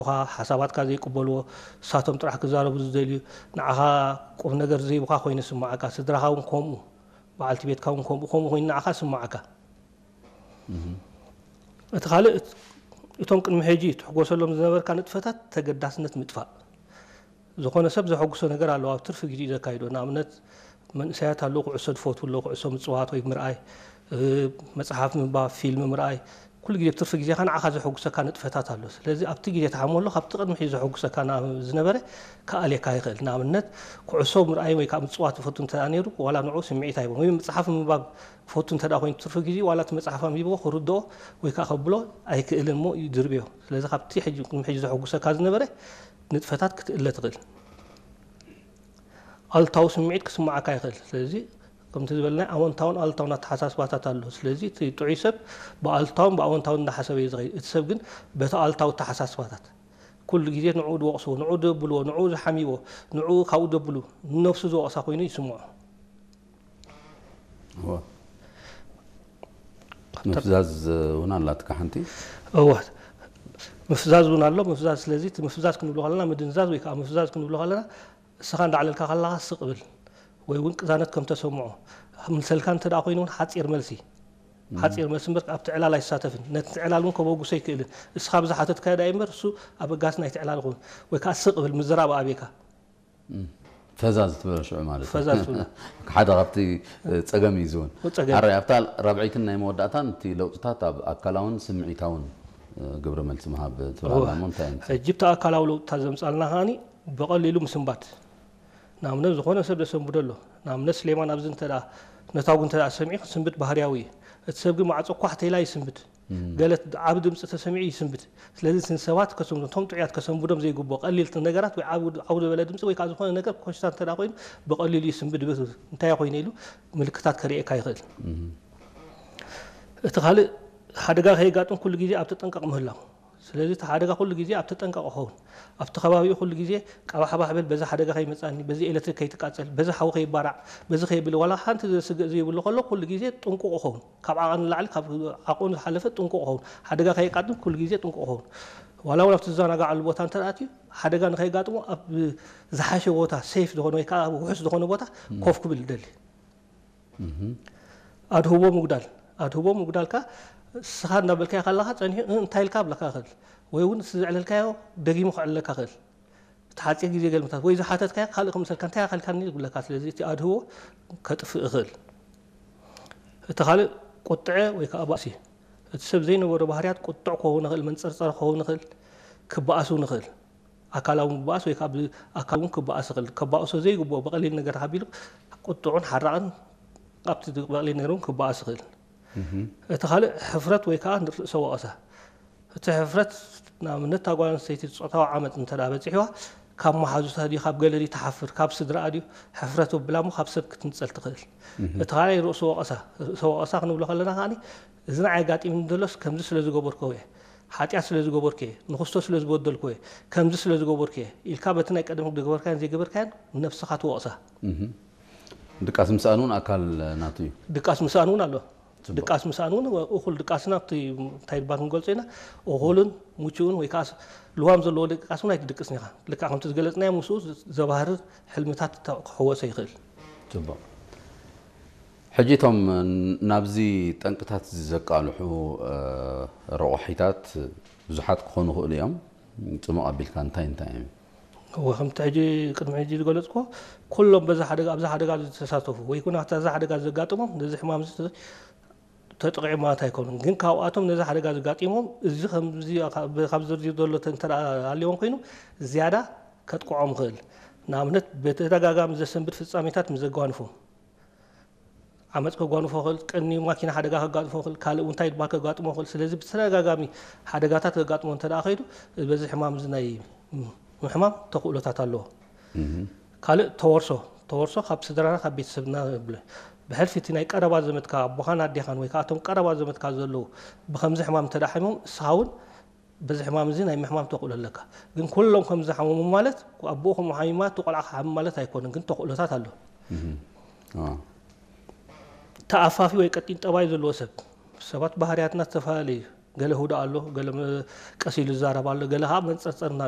حسابات كذي قبلوا ساتم طرح كزارو بزدليو نعها قوم نجر زي بخا خوين سمعك سدرها ونكم بعلت بيت كون كم خوين نعها سمعك اتخالق يتون كن محجي تحقوس لهم زنبر كانت فتات تقداسنت مدفع زخون سب زحقوسو نجر على وابتر في جديد كايدو نامنت من سيات هلوق عصد فوت ولوق عصم صوات ويك مرآي مصحف من با فيلم مرآي كل جديد بتر في جديد كان عخذ حقوسه كانت فتات هلو لذي أبتي جديد تحمل له خبط قد محيز حقوسه كان زنبره كالي كايقل نامنت كعصم مرآي ويك صوات فوتون تانيرو ولا نعوس معي تايبو وين مصحف من باب فوتون تداخوين تر في جديد ولا مصحف من بيبو خردو ويك خبلو اي كيلن مو يدربيو لذي خبطي حجي محيز حقوسه كان زنبره نتفتات كتقله تقل ألتاو سمعت كسمع كايخل سلزي كم تزبلنا أون تاون ألتاون تحساس باتاتالو سلزي تعيسب بألتاون بأون تاون نحسب يزغي تسبقن بتا ألتاو تحساس باتات كل جديد نعود وقصو نعود بلو نعود حميو نعود خاود بلو نفس ذو أساقيني يسمع هو مفزاز هنا لا تكحنتي هو مفزاز هنا له مفزاز سلزي مفزاز كنقول لنا مدنزاز ويك مفزاز كنقول لنا سخان على الكخلا سقبل ويونك زانت كم تسمعوا من سلكان تداخوينون حصير ملسي حصير مسمر ابت علال يساتفن نت علالون كبوغو سيكل اسخاب زحاتت كادا يمر سو ابغاس نايت علالغون ويكا سقبل مزراب ابيكا فزاز تبرشع مالك فزاز حدا غبتي صقم يزون عري ابطال ربعيتنا يموداتان تي لوطታት اكلاون سمعيتاون قبر ملس مهاب تبعنا مونتاين جبت اكلاو لوطታ زمصالنا هاني بقليلو مسنبات نامنا زخونه سب دسمبدلو نامنا سليمان ابزن تدا نتاوغن تدا سمعي سنبت بحرياوي تسبغ معصو كحتي لا يسنبت قالت عبد مص تسمعي يسنبت ስለዚህ ስንሰባት ከሰሙ ቶም ጥያት ከሰምቡደም ዘይጉቦ ቀሊልት ነገራት ወይ አውደ በለ ድምጽ ወይ ካዝኾነ ነገር ኮሽታን ተዳ ኮይኑ በቀሊሉ ይስንብድ እንታይ ኮይኑ ኢሉ ምልክታት ከሪኤካ ይኽእል እቲ ካልእ ሓደጋ ከይጋጥም ኩሉ ግዜ ኣብ ተጠንቀቕ ምህላው ስለዚህ ሓደጋ ኩሉ ግዜ ኣብ ተጠንቀቕ ኾውን ኣብቲ ከባቢኡ ኩሉ ግዜ ቀባሕባሕብል በዛ ሓደጋ ከይመጻኒ በዚ ኤሌክትሪክ ከይትቃጸል በዚ ሓው ከይባራዕ በዚ ከይብል ወላ ሓንቲ ዘስግእ ዘይብሉ ከሎ ኩሉ ግዜ ጥንቁቕ ኾውን ካብ ዓቐን ላዕሊ ካብ ዓቑን ዝሓለፈ ጥንቁቕ ኾውን ሓደጋ ከይቃጥም ኩሉ ግዜ ጥንቁቕ ኾውን ወላ እውን ኣብቲ ዝዘናጋዓሉ ቦታ እንተኣትዩ ሓደጋ ንከይጋጥሞ ኣብ ዝሓሸ ቦታ ሴፍ ዝኾነ ወይ ከዓ ውሑስ ዝኾነ ቦታ ኮፍ ክብል ይደሊ ኣድህቦ ምጉዳልካ ስኻ እናበልካዮ ከለኻ ፀኒሑ እንታይ ኢልካ ብለካ ክእል ወይ እውን ዝዕለልካዮ ደጊሙ ክዕለካ ክእል ተሓፂር ግዜ ገልምታት ወይ ዝሓተትካዮ ካልእ ክምሰልካ እንታይ ኣኸልካኒ ይብለካ ስለዚ እቲ ኣድህቦ ከጥፍእ ይኽእል እቲ ካልእ ቁጥዐ ወይ ከዓ ባእሲ እቲ ሰብ ዘይነበሮ ባህርያት ቁጡዕ ክኸውን ይኽእል መንፀርፀር ክኸውን ይኽእል ክበኣስ እውን ይኽእል ኣካላዊ ምባኣስ ወይ ከዓ ኣካል እውን ክበኣስ ይኽእል ከባእሶ ዘይግብኦ ብቐሊል ነገር ሃቢሉ ቁጡዑን ሓራቕን ኣብቲ ብቐሊል ነገር እውን ክበኣስ ይኽእል እቲ ካልእ ሕፍረት ወይ ከዓ ርእሰ ወቐሳ እቲ ሕፍረት ንኣብነት እታ ጓል ኣንስተይቲ ፆታዊ ዓመፅ እንተዳ በፂሕዋ ካብ መሓዙታ ድዩ ካብ ገለዲ ተሓፍር ካብ ስድራኣ ድዩ ሕፍረት ወብላ ሞ ካብ ሰብ ክትንፀል ትኽእል እቲ ካልኣይ ርእሰ ወቐሳ ክንብሎ ከለና ከዓኒ እዚ ንዓይ ጋጢም ንደሎስ ከምዚ ስለ ዝገበርኮ እየ ሓጢኣት ስለ ዝገበርኩ እየ ንክርስቶስ ስለ ዝበደልኩ እየ ከምዚ ስለ ዝገበርኩ እየ ኢልካ በቲ ናይ ቀደም ዝገበርካን ዘይገበርካን ነፍስኻ ትወቕሳ ድቃስ ምስኣን እውን ኣካል ናቱ እዩ ድቃስ ምስኣን እውን ኣሎ ድቃስ ምስኣን እውን እኹል ድቃስና ኣብቲ እንታይ ድባት ክንገልፆ ኢና እኹልን ሙችውን ወይ ከዓ ልዋም ዘለዎ ድቃስ እውን ኣይትድቅስኒ ኢኻ ልክዕ ከምቲ ዝገለፅናዮ ምስኡ ዘባህርር ሕልምታት ክሕወሰ ይኽእል ፅቡቅ ሕጂ እቶም ናብዚ ጠንቅታት ዘቃልሑ ረቑሒታት ብዙሓት ክኾኑ ይኽእሉ እዮም ፅሙቕ ኣቢልካ እንታይ እዮም وخمت حجي قدم حجي ዝገለጽኮ ኩሎም በዛ ሓደጋ ኣብዛ ሓደጋ ዝተሳተፉ ወይ ኩና ኣብዛ ሓደጋ ዘጋጥሞም ነዚ ሕማም ተጠቂዑ ማለት ኣይኮኑን ግን ካብኣቶም ነዚ ሓደጋ ዘጋጢሞም እዚ ከምዚ ካብ ዝርዝር ዘሎ እንተዳ ሃልዮም ኮይኑ ዝያዳ ከጥቅዖም ክእል ንኣብነት በተደጋጋሚ ዘሰንብድ ፍጻሜታት ምዘጓንፎም ዓመፅ ከጓንፎ ክእል ቀኒ ማኪና ሓደጋ ከጋጥሞ ክእል ካልእ እንታይ ድባ ከጋጥሞ ክእል ስለዚ በተደጋጋሚ ሓደጋታት ከጋጥሞ እንተዳ ኸይዱ በዚ ሕማም እዚ ናይ محمام تقول تاتلو قال تورسو خاب سدرانا خاب بيت سبنا بحلف تناي قربا زمتكا بوخانا ديخان وي كاتم قربا زمتكا زلو بخمس حمام تدحمم ساون بز حمام زين اي محمام تقول لك ግን كلهم خمس حمام ማለት አቦኹም ሃይማት ተቆልዓ ሓም ማለት አይኮንም ግን ተቆሎታት አሉ ተአፋፊ ወይ ቀጢን ጠባይ ዘሎ ሰብ ሰባት ባህሪያትና ተፋለይ ገለ ሁዳ አሎ ገለ ቀሲሉ ዛረባሎ ገለ ሀ መንጸርጸርና